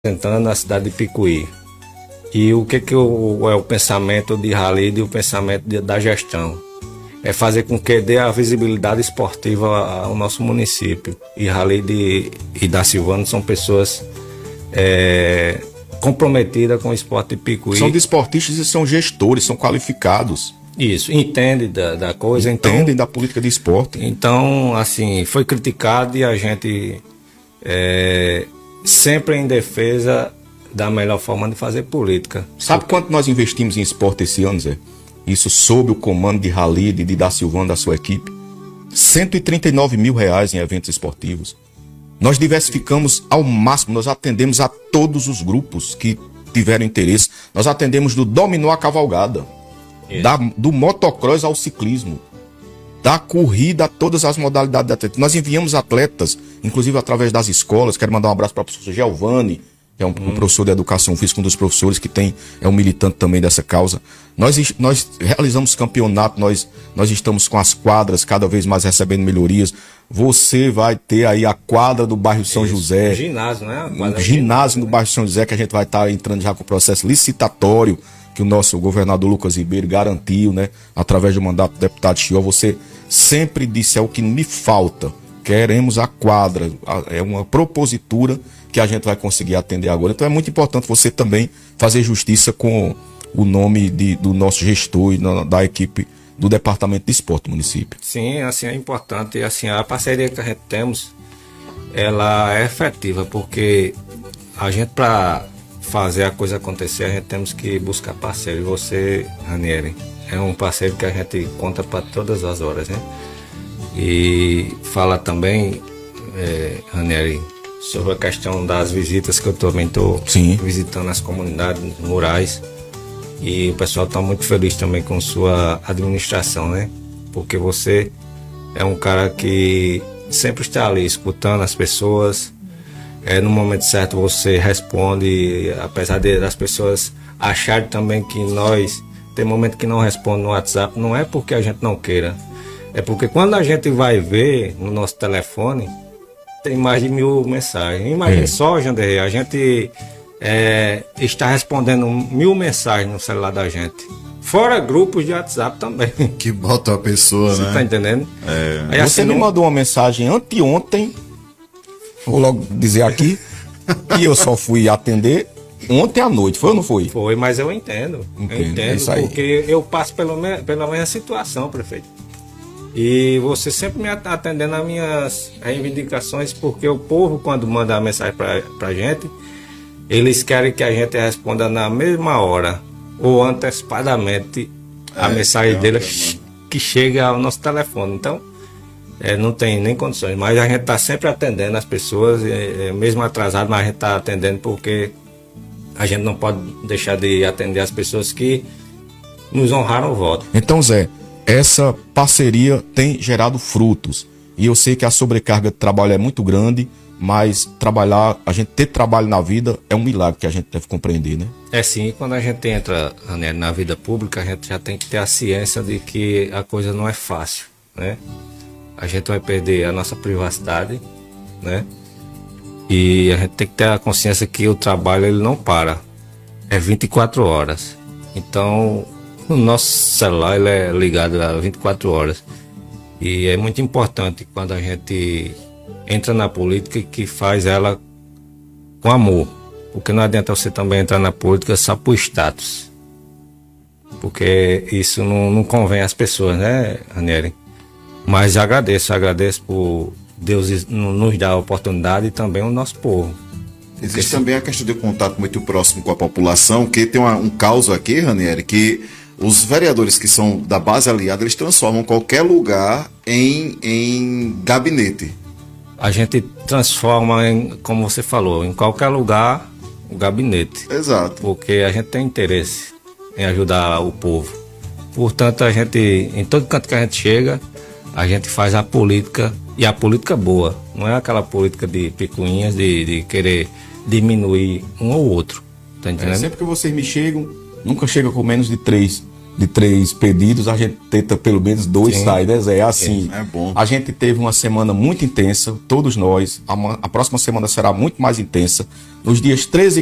representando a cidade de Picuí. E o que é o pensamento de Halide e o pensamento da gestão? É fazer com que dê a visibilidade esportiva ao nosso município. E Halide e Dacilvano são pessoas comprometidas com o esporte de Picuí. São desportistas e são gestores, são qualificados. Isso, entende da coisa. Entendem da política de esporte. Então, assim, foi criticado e a gente sempre em defesa da melhor forma de fazer política. Sabe quanto nós investimos em esporte esse ano, Zé? Isso sob o comando de Halide e de Dacilvano, da sua equipe. R$139 mil em eventos esportivos. Nós diversificamos ao máximo, nós atendemos a todos os grupos que tiveram interesse. Nós atendemos do dominó à cavalgada, do motocross ao ciclismo, da corrida a todas as modalidades de atletismo. Nós enviamos atletas, inclusive através das escolas. Quero mandar um abraço para o professor Giovanni, que é um professor de educação física, um dos professores que é um militante também dessa causa. Nós realizamos campeonato, nós estamos com as quadras cada vez mais recebendo melhorias. Você vai ter aí a quadra do bairro São José. Ginásio, né? Um ginásio no bairro São José, que a gente vai estar entrando já com o processo licitatório, que o nosso governador Lucas Ribeiro garantiu, né? Através do mandato do deputado Chió. Você sempre disse: é o que me falta. Queremos a quadra. É uma propositura que a gente vai conseguir atender agora. Então é muito importante você também fazer justiça com o nome do nosso gestor e da equipe do Departamento de Esporte do município. Sim, assim, é importante. E assim, a parceria que a gente temos, ela é efetiva, porque a gente, para fazer a coisa acontecer, a gente temos que buscar parceiro. E você, Ranieri, é um parceiro que a gente conta para todas as horas, né? E fala também, Ranieri, sobre a questão das visitas, que eu também estou visitando as comunidades rurais. E o pessoal está muito feliz também com sua administração, né? Porque você é um cara que sempre está ali escutando as pessoas. No momento certo você responde, apesar das pessoas acharem também que nós tem momento que não responde no WhatsApp. Não é porque a gente não queira, é porque quando a gente vai ver no nosso telefone, tem mais de 1000 mensagens. Imagina só, Janderrey, a gente está respondendo 1000 mensagens no celular da gente. Fora grupos de WhatsApp também. Que bota a pessoa, Você né? tá entendendo? Aí, você me mandou uma mensagem anteontem, vou logo dizer aqui, que eu só fui atender ontem à noite, foi ou não foi? Foi, mas eu entendo. Eu entendo, isso aí. porque eu passo pela mesma situação, prefeito. E você sempre me atendendo às minhas reivindicações, porque o povo, quando manda a mensagem pra gente, eles querem que a gente responda na mesma hora, ou antecipadamente, a mensagem deles que chega ao nosso telefone. Então, não tem nem condições, mas a gente está sempre atendendo as pessoas, mesmo atrasado, mas a gente está atendendo, porque a gente não pode deixar de atender as pessoas que nos honraram o voto. Então, Zé, essa parceria tem gerado frutos. E eu sei que a sobrecarga de trabalho é muito grande, mas a gente ter trabalho na vida é um milagre que a gente deve compreender, né? Sim, quando a gente entra, né, na vida pública, a gente já tem que ter a ciência de que a coisa não é fácil, né? A gente vai perder a nossa privacidade, né? E a gente tem que ter a consciência que o trabalho, ele não para. É 24 horas. Então, o nosso celular, ele é ligado a 24 horas. E é muito importante quando a gente entra na política, que faz ela com amor. Porque não adianta você também entrar na política só por status. Porque isso não convém às pessoas, né, Ranieri? Mas agradeço por Deus nos dar a oportunidade, e também o nosso povo. Existe também a questão de contato muito próximo com a população, que tem um caos aqui, Ranieri, que os vereadores que são da base aliada, eles transformam qualquer lugar em gabinete. A gente transforma, como você falou, em qualquer lugar o gabinete. Exato. Porque a gente tem interesse em ajudar o povo. Portanto, a gente, em todo canto que a gente chega, a gente faz a política, e a política boa. Não é aquela política de picuinhas, de querer diminuir um ou outro. Tá entendendo? Sempre que vocês me chegam, nunca chega com menos de 3 de 3 pedidos, a gente tenta pelo menos 2 Sim. sair, né, Zé? É assim, É bom. a gente teve uma semana muito intensa, todos nós. A próxima semana será muito mais intensa. Nos dias 13